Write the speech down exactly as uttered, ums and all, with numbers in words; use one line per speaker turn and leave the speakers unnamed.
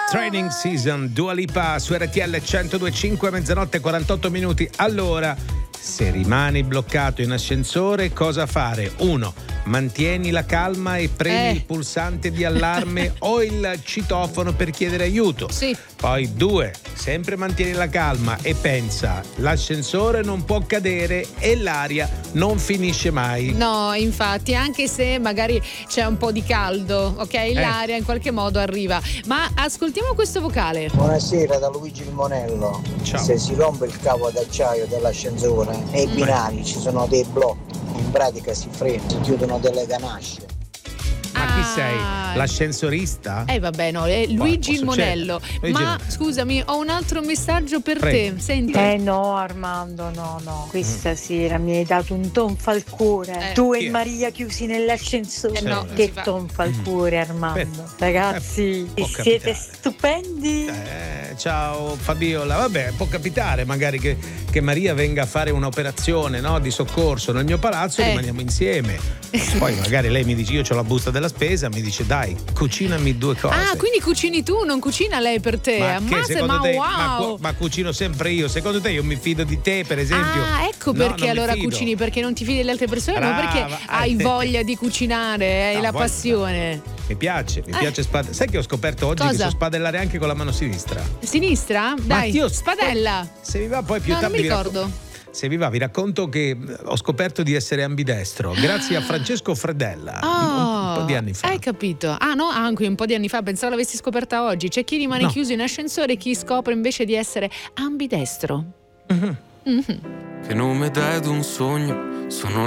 Training Season, Dua Lipa su R T L centodue e cinque, mezzanotte e quarantotto minuti. Allora, se rimani bloccato in ascensore, cosa fare? Uno, mantieni la calma e premi
Eh.
il pulsante di allarme o il citofono per chiedere aiuto.
Sì.
Poi due, sempre mantieni la calma e pensa, l'ascensore non può cadere e l'aria non finisce mai.
No, infatti, anche se magari c'è un po' di caldo, ok? L'aria in qualche modo arriva. Ma ascoltiamo questo vocale.
Buonasera da Luigi il Monello.
Ciao.
Se si rompe il cavo d'acciaio dell'ascensore, nei binari ci sono dei blocchi, in pratica si frena, si chiudono delle ganasce.
Ma chi
Ah.
sei? L'ascensorista?
Eh vabbè, no, è Luigi il
può
Monello.
succedere. Luigi
Ma
il-
scusami, ho un altro messaggio per
Prego.
te. Senti.
Eh no Armando, no no, questa sera mi hai dato un tonfo al cuore.
Eh,
Tu
chi
e
è?
Maria chiusi nell'ascensore.
Eh no,
che
si fa-
tonfo al cuore Armando.
Beh,
Ragazzi,
eh, può
siete
capitare.
stupendi.
Eh, ciao Fabiola, vabbè, può capitare magari che, che Maria venga a fare un'operazione, no, di soccorso nel mio palazzo e
Eh.
rimaniamo insieme. Poi magari lei mi dice, io ho la busta della spesa, mi dice dai, cucinami due cose.
Ah, quindi cucini tu, non cucina lei per te.
Ma che
Ammazza,
secondo
ma
te,
wow.
ma, cu- ma cucino sempre io, secondo te io mi fido di te per esempio?
Ah, ecco
No,
perché
non mi
allora
fido.
cucini, perché non ti fidi delle altre persone, ma
Brava,
perché hai
eh.
voglia di cucinare, hai
No,
la
voglio-
passione.
Mi piace, mi
Eh.
piace spade- Sai che ho scoperto oggi
Cosa?
che so spadellare anche con la mano sinistra?
Sinistra? Dai,
io-
spadella.
Se vi va poi più
No, non
tardi
mi
vi racco-
ricordo.
Se vi va, vi racconto che ho scoperto di essere ambidestro grazie a Francesco Fredella un, un po' di anni fa.
Hai capito? Ah no, anche un po' di anni fa, pensavo l'avessi scoperta oggi. C'è chi rimane
No.
chiuso in ascensore e chi scopre invece di essere ambidestro.
Mhm.
Mhm.
Che nome dai ad un sogno? Sono